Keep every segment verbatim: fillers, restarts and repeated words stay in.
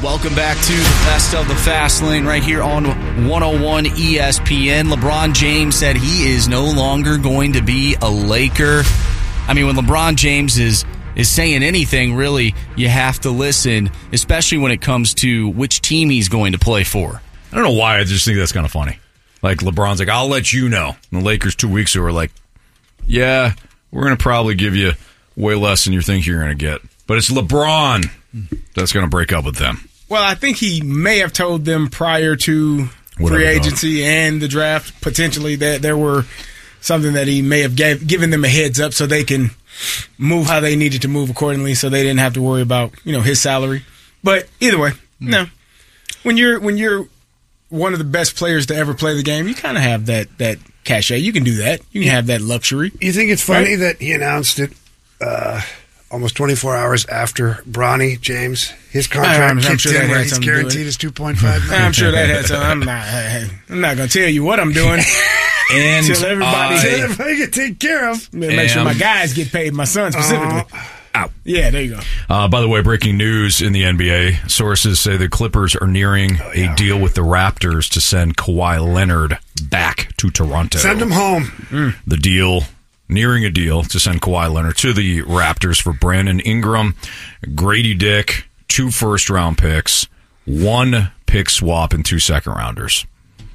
Welcome back to the best of the Fast Lane right here on one oh one E S P N. LeBron James said he is no longer going to be a Laker. I mean, when LeBron James is is saying anything, really, you have to listen, especially when it comes to which team he's going to play for. I don't know why, I just think that's kind of funny. Like, LeBron's like, I'll let you know. And the Lakers two weeks ago were like, yeah, we're going to probably give you way less than you think you're going to get. But it's LeBron that's going to break up with them. Well, I think he may have told them prior to Whatever free agency and the draft, potentially, that there were something that he may have gave, given them a heads up so they can move how they needed to move accordingly, so they didn't have to worry about, you know, his salary. But either way, no. When you're when you're one of the best players to ever play the game, you kind of have that that cachet. You can do that. You can have that luxury. You think it's funny right? that he announced it uh, almost twenty-four hours after Bronny James, his contract I'm, I'm kicked sure in, that where had he's something to do with guaranteed it. his two point five million. I'm sure that had something. I'm not. I'm not going to tell you what I'm doing. And Until everybody, I- Everybody get taken care of. make sure am- my guys get paid. My son specifically. Uh, Out. Yeah, there you go. Uh, by the way, breaking news in the N B A. Sources say the Clippers are nearing Oh, yeah. a deal with the Raptors to send Kawhi Leonard back to Toronto. Send him home. Mm. The deal, nearing a deal to send Kawhi Leonard to the Raptors for Brandon Ingram, Grady Dick, two first-round picks, one pick swap, and two second-rounders.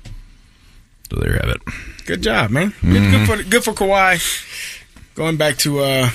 So there you have it. Good job, man. Good, Mm-hmm. good for good for Kawhi. Going back to uh,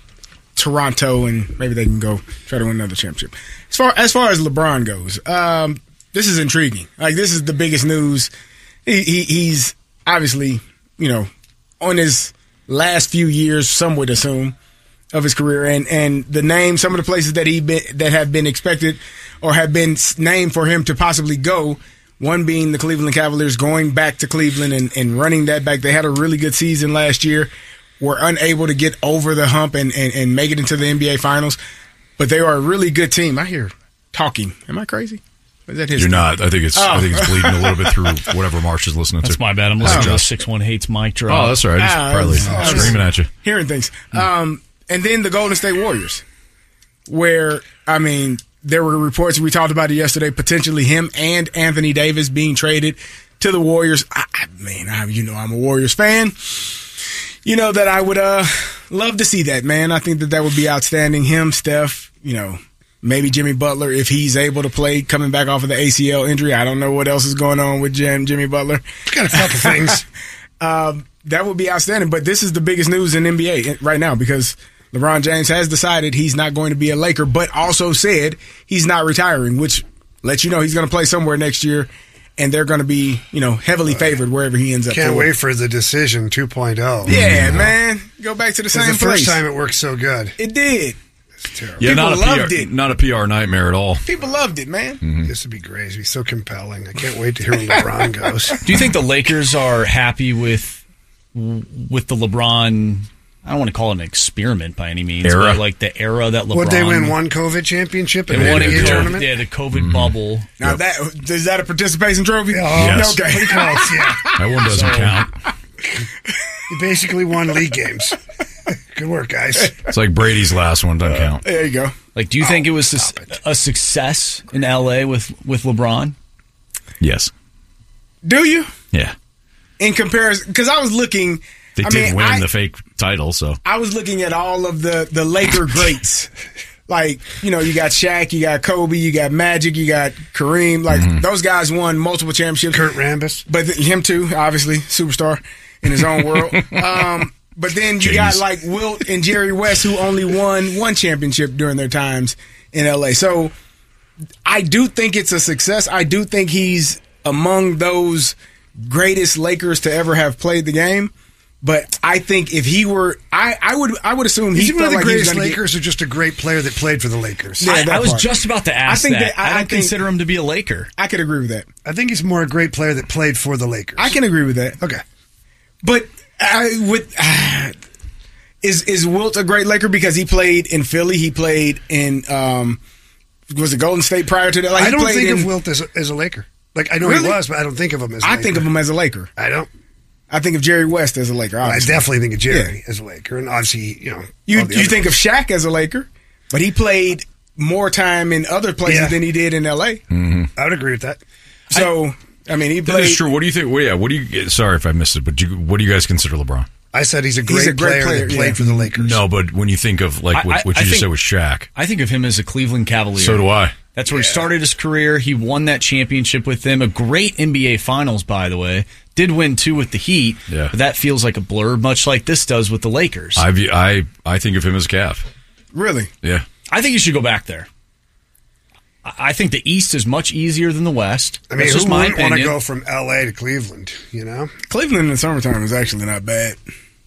Toronto, and maybe they can go try to win another championship. As far as far as LeBron goes, um, this is intriguing. Like, this is the biggest news. He, he he's obviously, you know, on his last few years, some would assume, of his career, and and the name, some of the places that he been, that have been expected or have been named for him to possibly go. One being the Cleveland Cavaliers, going back to Cleveland and, and running that back. They had a really good season last year. Were unable to get over the hump and, and, and make it into the N B A Finals. But they are a really good team. I hear talking. Am I crazy? Is that his You're thing? not. I think it's. I Oh. think it's bleeding a little bit through whatever Marsh is listening That's to. my bad. I'm listening Oh. to the six one hates Mike drop. Oh, that's all right. He's Ah, probably I was- screaming at you. Hearing things. Um, and then the Golden State Warriors, where, I mean, there were reports, we talked about it yesterday, potentially him and Anthony Davis being traded to the Warriors. I, I mean, I, you know, I'm a Warriors fan. You know that I would uh, love to see that, man. I think that that would be outstanding. Him, Steph, you know, maybe Jimmy Butler, if he's able to play coming back off of the A C L injury. I don't know what else is going on with Jim, Jimmy Butler. Got a couple things. Um, that would be outstanding. But this is the biggest news in N B A right now because LeBron James has decided he's not going to be a Laker, but also said he's not retiring, which lets you know he's going to play somewhere next year, and they're going to be, you know, heavily favored wherever he ends up. Can't for. wait for the decision two point oh. Yeah, man. Go back to the It's same the first place. time it worked so good. It did. It's terrible. Yeah, People not a loved P R, it. not a P R nightmare at all. People loved it, man. This would be great. It'd be so compelling. I can't wait to hear where LeBron goes. Do you think the Lakers are happy with with the LeBron? I don't want to call it an experiment by any means, Era? but like the era that LeBron. Would they win one COVID championship They and won an in N B A COVID, tournament? yeah, the COVID bubble. Now that is that a participation trophy? Oh, Yes. Okay. Pretty close, yeah. That one doesn't count. You basically won league games. Good work, guys. It's like Brady's last one doesn't count. There you go. Like, do you think it was a, a success in L A with with LeBron? Yes. Do you? Yeah. In comparison, because I was looking. They I did mean, win I- the fake title, so. I was looking at all of the, the Laker greats. Like, you know, you got Shaq, you got Kobe, you got Magic, you got Kareem. Like, Mm-hmm. those guys won multiple championships. Kurt Rambis. But th- him too, obviously, superstar in his own world. Um, but then you got Jeez. like Wilt and Jerry West, who only won one championship during their times in L A. So I do think it's a success. I do think he's among those greatest Lakers to ever have played the game. But I think if he were, I, I would I would assume Is he he one felt of the like he was greatest gonna get- Lakers or just a great player that played for the Lakers? Yeah, I, that I was part. just about to ask I think that. that- I- I, don't I think- consider him to be a Laker. I could agree with that. I think he's more a great player that played for the Lakers. I can agree with that. Okay. But I, with uh, is is Wilt a great Laker because he played in Philly? He played in um, was it Golden State prior to that? Like, I he don't played think in, of Wilt as a, as a Laker. Like, I know Really? he was, but I don't think of him as a I Laker. think of him as a Laker. I don't. I think of Jerry West as a Laker. I Obviously. definitely think of Jerry as a Laker. And obviously, you know. You all the you other think of ones. Shaq as a Laker, but he played more time in other places Yeah. than he did in L A. Mm-hmm. I would agree with that. So, I, I mean, he That played. is true. What do you think? Well, yeah. What do you? Sorry if I missed it, but do you, what do you guys consider LeBron? I said he's a great, He's a great player, player, that played yeah. for the Lakers. No, but when you think of like I- what, I- what I you just think- said with Shaq, I think of him as a Cleveland Cavalier. so do I. That's where he started his career. He won that championship with them. A great N B A Finals, by the way. Did win two with the Heat. Yeah. But that feels like a blur, much like this does with the Lakers. I view- I I think of him as a Cav. Really? Yeah. I think you should go back there. I I think the East is much easier than the West. I mean, That's who just my wouldn't want to opinion. go from L A to Cleveland, you know? Cleveland in the summertime is actually not bad.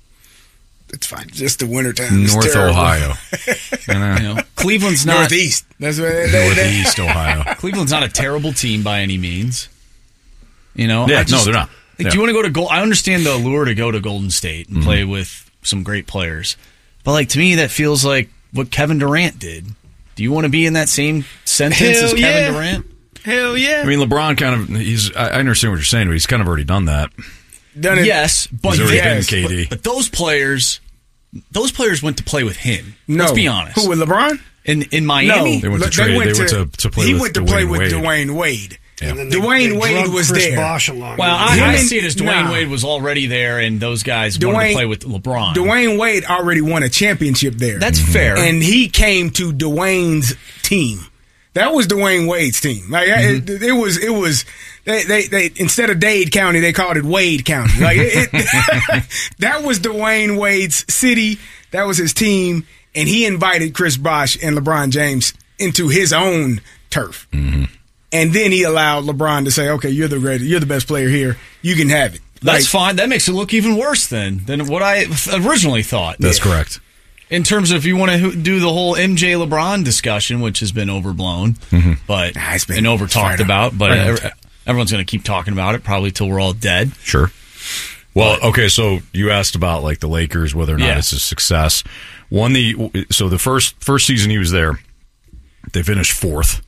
It's fine. Just the wintertime. is North terrible. Ohio. You know, You know, Cleveland's not Northeast. That's what they, they, they, Northeast Ohio. Cleveland's not a terrible team by any means. You know, Yeah, I just- no, they're not. Like, Yeah. do you want to go to Gold? I understand the allure to go to Golden State and Mm-hmm. play with some great players, but like to me, that feels like what Kevin Durant did. Do you want to be in that same sentence Hell as Kevin yeah. Durant? Hell yeah. I mean, LeBron kind of, he's, I I understand what you're saying, but he's kind of already done that. Done it. Yes, but He's already yes, been K D. But, but those players, those players went to play with him. No. Let's be honest. Who, with LeBron? in in Miami? They went to Look, trade- they went to- to play He with went to play Dwayne with Wade. Dwayne Wade. Yeah. And then they- Dwayne they Wade drugged was Chris there. Bosh along Well, with I, him. I Him and- see it as Dwayne nah. Wade was already there, and those guys wanted Dwayne- to play with LeBron. Dwayne Wade already won a championship there. That's fair. And he came to Dwayne's team. That was Dwayne Wade's team. Like Mm-hmm. it, it was, it was. They, they, they instead of Dade County, they called it Wade County. Like it, it, that was Dwayne Wade's city. That was his team, and he invited Chris Bosh and LeBron James into his own turf. Mm-hmm. And then he allowed LeBron to say, "Okay, you're the greatest. You're the best player here. You can have it." That's Like, fine. That makes it look even worse then than what I originally thought. That's correct. In terms of if you want to do the whole M J LeBron discussion, which has been overblown, but Nah, it's been and over talked right on. about, but Right on. ev- everyone's going to keep talking about it probably till we're all dead. Sure. Well, okay, so you asked about like the Lakers, whether or not Yeah. it's a success. Won the so the first first season he was there, they finished fourth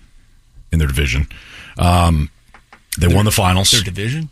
in their division. Um, they won the finals. Their division,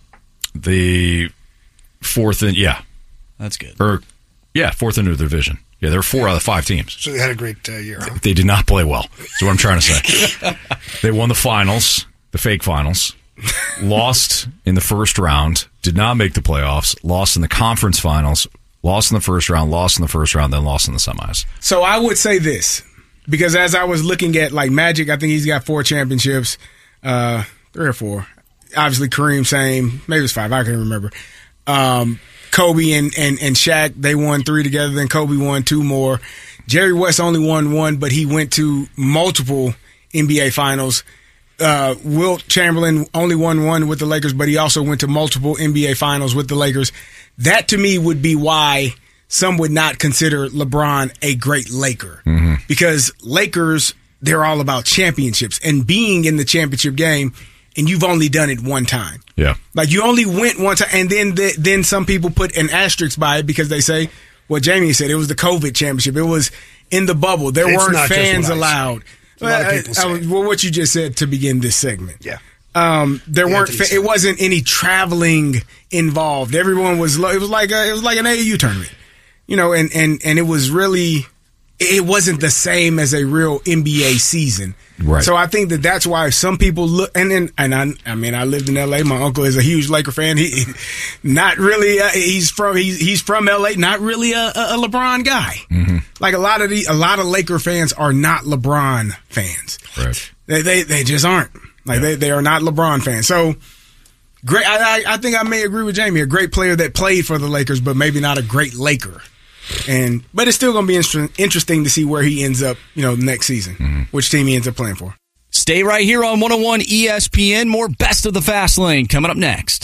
The fourth in yeah, that's good. or yeah, fourth in their division. Yeah, there were four out of the five teams. So they had a great uh, year, huh? They did not play well. That's what I'm trying to say. They won the finals, the fake finals, lost in the first round, did not make the playoffs, lost in the conference finals, lost in the first round, lost in the first round, then lost in the semis. So I would say this, because as I was looking at like Magic, I think he's got four championships, uh, three or four. Obviously Kareem, same, maybe it's five, I can't remember. Um, Kobe and, and, and Shaq, they won three together, then Kobe won two more. Jerry West only won one, but he went to multiple N B A finals. Uh, Wilt Chamberlain only won one with the Lakers, but he also went to multiple N B A finals with the Lakers. That to me would be why some would not consider LeBron a great Laker. Mm-hmm. Because Lakers, they're all about championships and being in the championship game, and you've only done it one time. Yeah. Like you only went one time, and then the, then some people put an asterisk by it because they say what Jamie said. It was the COVID championship. It was in the bubble. There It's weren't not just fans what I say. allowed. A lot of Well, people I- say I- it. well, what you just said to begin this segment. Yeah. Um, there Yeah, weren't. Anthony Fa- said it wasn't any traveling involved. Everyone was. lo- It was like a, it was like an A A U tournament, you know. And and and it was really. It wasn't the same as a real N B A season. Right. So I think that that's why some people look. And then and I. I mean, I lived in L A. My uncle is a huge Laker fan. He, not really. Uh, he's from. He's he's from L A. Not really a, a LeBron guy. Mm-hmm. Like a lot of the a lot of Laker fans are not LeBron fans. Right. They they they just aren't. Like they, they are not LeBron fans. So great. I, I I think I may agree with Jamie. A great player that played for the Lakers, but maybe not a great Laker. And but it's still going to be inter- interesting to see where he ends up. You know, next season, mm-hmm. which team he ends up playing for. Stay right here on one oh one E S P N. More Best of the Fast Lane coming up next.